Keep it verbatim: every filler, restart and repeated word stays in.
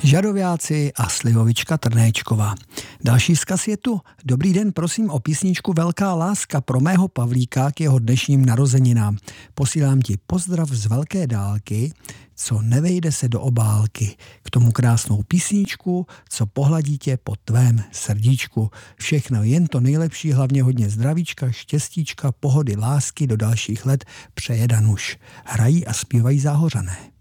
Žadováci a slivovička Trnéčková. Další vzkaz je tu. Dobrý den, prosím o písničku Velká láska pro mého Pavlíka k jeho dnešním narozeninám. Posílám ti pozdrav z velké dálky, co nevejde se do obálky. K tomu krásnou písničku, co pohladí tě po tvém srdíčku. Všechno jen to nejlepší, hlavně hodně zdravíčka, štěstíčka, pohody, lásky do dalších let přeje Danuš. Hrají a zpívají Záhořané.